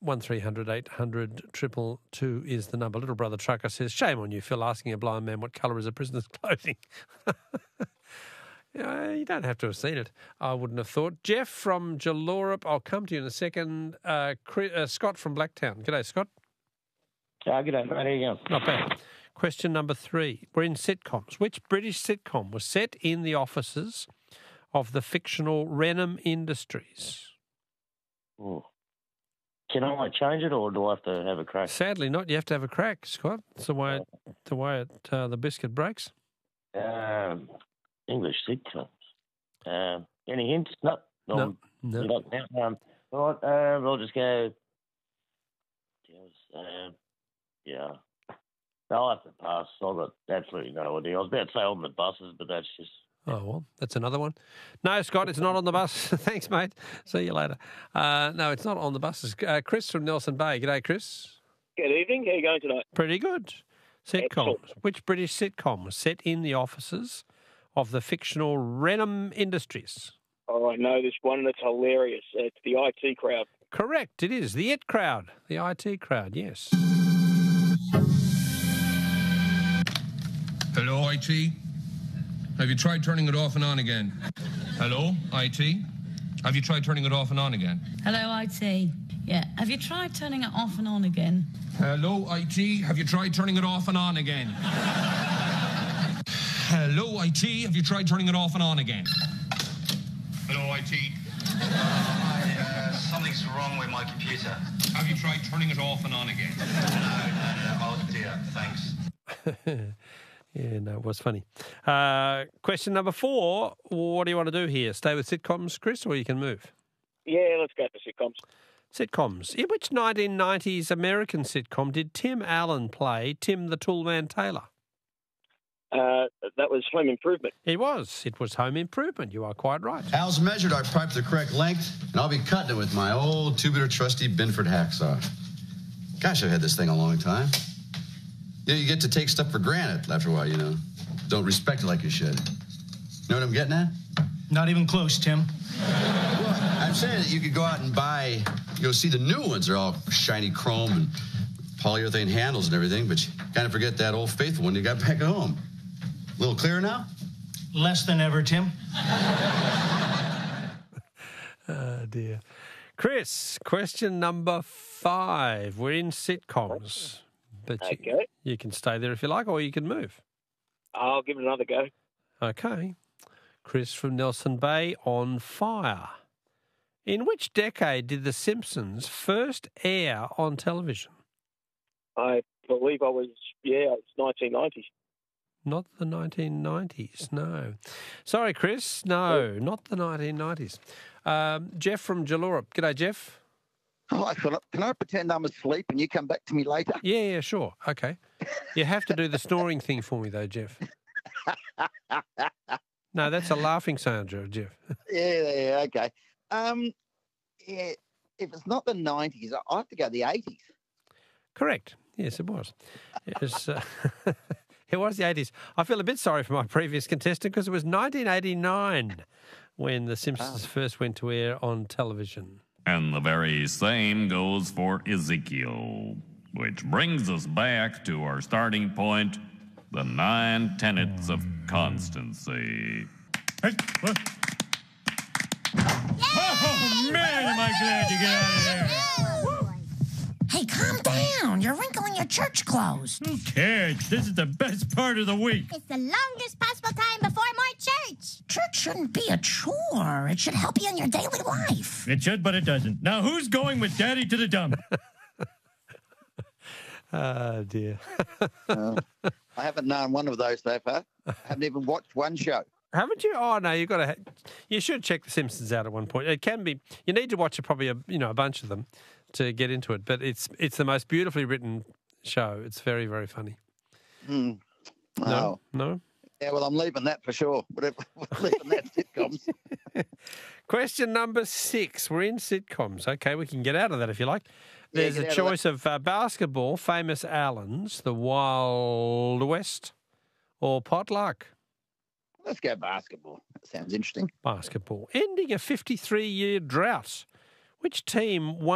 1300 800 222 is the number. Little Brother Trucker says, shame on you, Phil, asking a blind man what colour is a prisoner's clothing. You don't have to have seen it, I wouldn't have thought. Jeff from Jallorup, I'll come to you in a second. Scott from Blacktown. G'day, Scott. G'day, mate. How you going? Not bad. Question number 3. We're in sitcoms. Which British sitcom was set in the offices of the fictional Renham Industries? Ooh. Can I change it, or do I have to have a crack? Sadly not. You have to have a crack, Scott. It's the way the biscuit breaks. English sitcoms. Any hints? No. No. All right, we'll just go. Yeah. I'll have to pass. I've got absolutely no idea. I was about to say on the buses, but that's just... Oh, well, that's another one. No, Scott, it's not on the bus. Thanks, mate. See you later. No, it's not on the buses. Chris from Nelson Bay. G'day, Chris. Good evening. How are you going tonight? Pretty good. Sitcoms. Excellent. Which British sitcom was set in the offices of the fictional Renham Industries? Oh, I know this one, and it's hilarious. It's the IT Crowd. Correct, it is. The IT Crowd. The IT Crowd, yes. Hello, IT? Have you tried turning it off and on again? Hello, IT? Have you tried turning it off and on again? Hello, IT. Yeah, have you tried turning it off and on again? Hello, IT? Have you tried turning it off and on again? Hello, IT? Have you tried turning it off and on again? Hello, IT? Something's wrong with my computer. Have you tried turning it off and on again? No. Oh, dear. Thanks. Yeah, no, it was funny. Question number 4. What do you want to do here? Stay with sitcoms, Chris, or you can move? Yeah, let's go for sitcoms. Sitcoms. In which 1990s American sitcom did Tim Allen play Tim the Toolman Taylor? That was Home Improvement. It was. It was Home Improvement. You are quite right. Al's measured our pipe the correct length, and I'll be cutting it with my old tubular trusty Binford hacksaw. Gosh, I've had this thing a long time. You get to take stuff for granted after a while, Don't respect it like you should. Know what I'm getting at? Not even close, Tim. Well, I'm saying that you could go out and buy, see the new ones. They're all shiny chrome and polyurethane handles and everything, but you kind of forget that old faithful one you got back at home. A little clearer now? Less than ever, Tim. Oh, dear. Chris, question number 5. We're in sitcoms. But Okay. you can stay there if you like, or you can move. I'll give it another go. Okay. Chris from Nelson Bay on fire. In which decade did The Simpsons first air on television? I believe it's 1990s. Not the 1990s, no. Sorry, Chris, no, not the 1990s. Jeff from Jallorup. G'day, Jeff. Hi, Philip. Can I pretend I'm asleep and you come back to me later? Yeah, sure. Okay. You have to do the snoring thing for me, though, Jeff. No, that's a laughing sound, Jeff. Yeah, okay. Yeah, if it's not the 90s, I have to go the 80s. Correct. Yes, it was. It was, it was the 80s. I feel a bit sorry for my previous contestant because it was 1989 when The Simpsons first went to air on television. And the very same goes for Ezekiel, which brings us back to our starting point, the 9 tenets of constancy. Hey, what? Oh, man, am I glad you got out of there. Hey, calm down. You're wrinkling your church clothes. Who cares? This is the best part of the week. It's the longest possible time before my church. Church shouldn't be a chore. It should help you in your daily life. It should, but it doesn't. Now, who's going with Daddy to the dump? Oh, dear. I haven't known one of those so far. I haven't even watched one show. Haven't you? Oh, no, you've got to... You should check The Simpsons out at one point. It can be... You need to watch probably a bunch of them to get into it, but it's the most beautifully written show. It's very, very funny. No? No? Yeah, well, I'm leaving that for sure. We're leaving that sitcoms. Question number 6. We're in sitcoms. Okay, we can get out of that if you like. There's a choice of basketball, Famous Allens, The Wild West, or Potluck. Let's go basketball. That sounds interesting. Basketball. Ending a 53-year drought. Which team won